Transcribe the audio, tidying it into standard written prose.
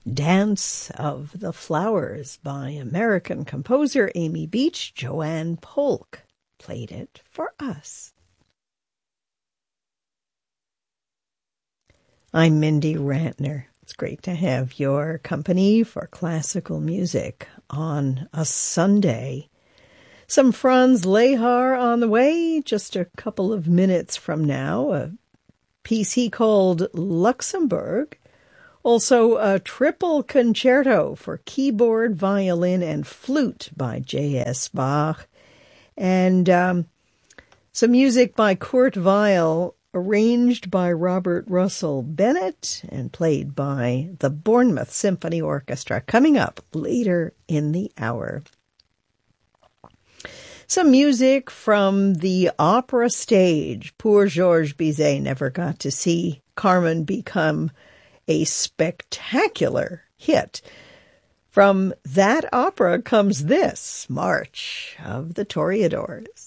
Dance of the Flowers by American composer Amy Beach. Joanne Polk played it for us. I'm Mindy Rantner. It's great to have your company for classical music on a Sunday. Some Franz Lehár on the way just a couple of minutes from now. A piece he called Luxembourg. Also, a triple concerto for keyboard, violin, and flute by J.S. Bach. And some music by Kurt Weill, arranged by Robert Russell Bennett and played by the Bournemouth Symphony Orchestra, coming up later in the hour. Some music from the opera stage. Poor Georges Bizet never got to see Carmen become a spectacular hit. From that opera comes this, March of the Toreadors.